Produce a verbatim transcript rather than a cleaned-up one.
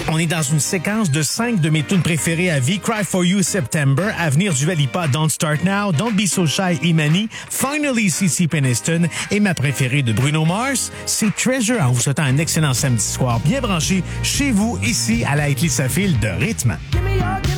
On est dans une séquence de cinq de mes tunes préférées à vie. Cry for You, September, Avenir du Lipa, Don't Start Now, Don't Be So Shy, Imani, Finally, C C Peniston et ma préférée de Bruno Mars, c'est Treasure. En vous souhaitant un excellent samedi soir bien branché chez vous, ici à la Hitly Safil de Rythme.